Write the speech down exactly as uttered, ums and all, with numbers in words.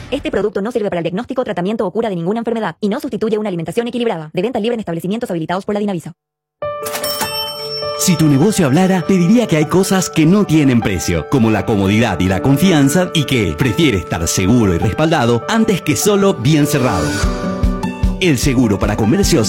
Este producto no sirve para el diagnóstico, tratamiento o cura de ninguna enfermedad y no sustituye una alimentación equilibrada. De venta libre en establecimientos habilitados por la Dinavisa. Si tu negocio hablara, te diría que hay cosas que no tienen precio, como la comodidad y la confianza, y que prefiere estar seguro y respaldado antes que solo bien cerrado. El seguro para comercios